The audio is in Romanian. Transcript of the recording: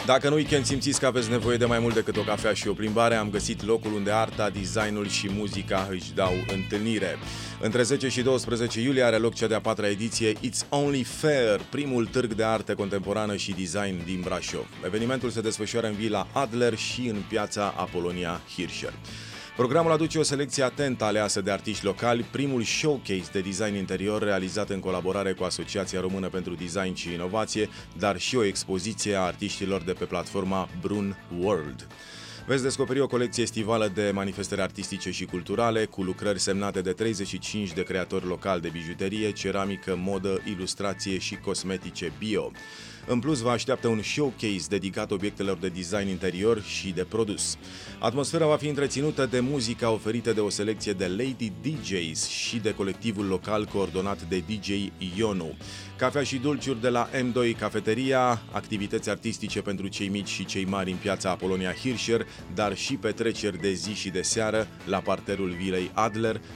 Dacă în weekend simțiți că aveți nevoie de mai mult decât o cafea și o plimbare, am găsit locul unde arta, designul și muzica își dau întâlnire. Între 10 și 12 iulie are loc cea de-a 4-a ediție It's Only Fair, primul târg de artă contemporană și design din Brașov. Evenimentul se desfășoară în Vila Adler și în piața Apolonia Hirscher. Programul aduce o selecție atentă aleasă de artiști locali, primul showcase de design interior realizat în colaborare cu Asociația Română pentru Design și Inovație, dar și o expoziție a artiștilor de pe platforma Brun World. Veți descoperi o colecție estivală de manifestări artistice și culturale, cu lucrări semnate de 35 de creatori locali de bijuterie, ceramică, modă, ilustrație și cosmetice bio. În plus, vă așteaptă un showcase dedicat obiectelor de design interior și de produs. Atmosfera va fi întreținută de muzica oferită de o selecție de Lady DJs și de colectivul local coordonat de DJ Ionu. Cafea și dulciuri de la M2 Cafeteria, activități artistice pentru cei mici și cei mari în piața Apolonia Hirscher, dar și petreceri de zi și de seară la parterul Vilei Adler